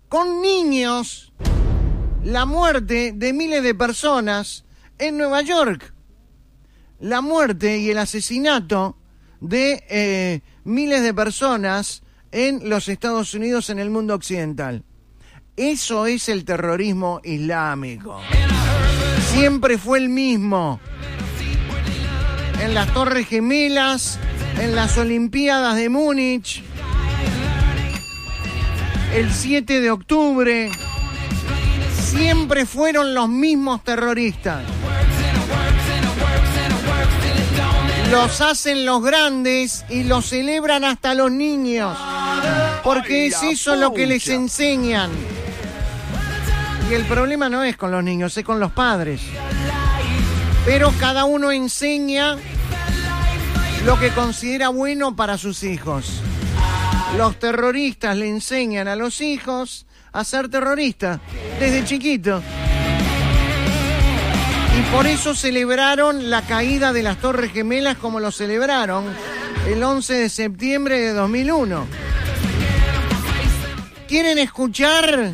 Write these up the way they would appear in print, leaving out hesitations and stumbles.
con niños la muerte de miles de personas en Nueva York. La muerte y el asesinato de miles de personas en los Estados Unidos, en el mundo occidental. Eso es el terrorismo islámico. Siempre fue el mismo. En las Torres Gemelas, en las Olimpiadas de Múnich, el 7 de octubre, siempre fueron los mismos terroristas. Los hacen los grandes y los celebran hasta los niños, porque es eso lo que les enseñan. Y el problema no es con los niños, es con los padres. Pero cada uno enseña lo que considera bueno para sus hijos. Los terroristas le enseñan a los hijos a ser terroristas desde chiquitos. Y por eso celebraron la caída de las Torres Gemelas como lo celebraron el 11 de septiembre de 2001. ¿Quieren escuchar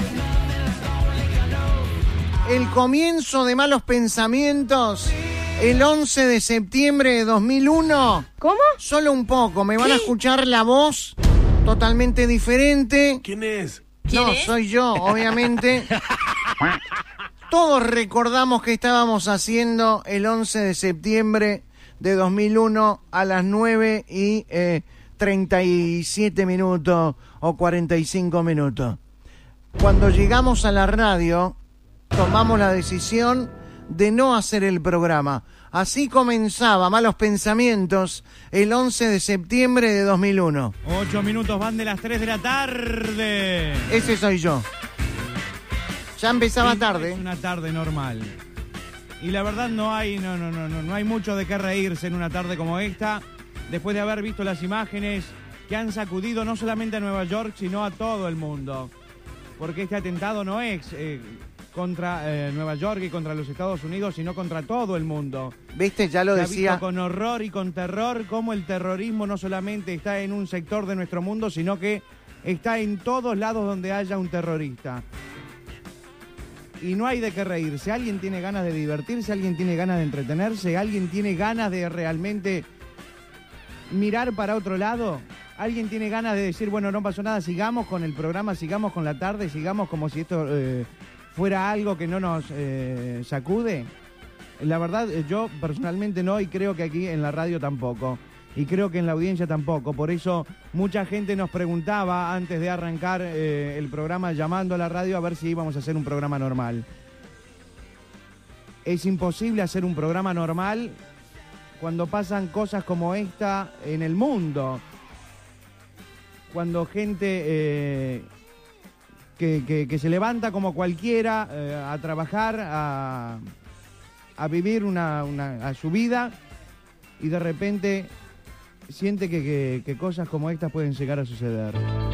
el comienzo de Malos Pensamientos el 11 de septiembre de 2001? ¿Cómo? Solo un poco, me van a escuchar la voz totalmente diferente. ¿Quién es? No, soy yo, obviamente. Todos recordamos que estábamos haciendo el 11 de septiembre de 2001 a las 9:37 minutos o 45 minutos. Cuando llegamos a la radio, tomamos la decisión de no hacer el programa. Así comenzaba Malos Pensamientos el 11 de septiembre de 2001. 8 minutos van de las 3 de la tarde. Ese soy yo. Ya empezaba tarde. Es una tarde normal. Y la verdad no hay mucho de qué reírse en una tarde como esta, después de haber visto las imágenes que han sacudido no solamente a Nueva York, sino a todo el mundo. Porque este atentado no es contra Nueva York y contra los Estados Unidos, sino contra todo el mundo. ¿Viste? Ya lo Se decía. ha visto con horror y con terror cómo el terrorismo no solamente está en un sector de nuestro mundo, sino que está en todos lados donde haya un terrorista. Y no hay de qué reírse. Alguien tiene ganas de divertirse, alguien tiene ganas de entretenerse, alguien tiene ganas de realmente mirar para otro lado. Alguien tiene ganas de decir, bueno, no pasó nada, sigamos con el programa, sigamos con la tarde, sigamos como si esto fuera algo que no nos sacude. La verdad, yo personalmente no, y creo que aquí en la radio tampoco. Y creo que en la audiencia tampoco. Por eso mucha gente nos preguntaba antes de arrancar el programa, llamando a la radio a ver si íbamos a hacer un programa normal. Es imposible hacer un programa normal cuando pasan cosas como esta en el mundo. Cuando gente que se levanta como cualquiera a trabajar, a vivir a su vida, y de repente siente que cosas como estas pueden llegar a suceder.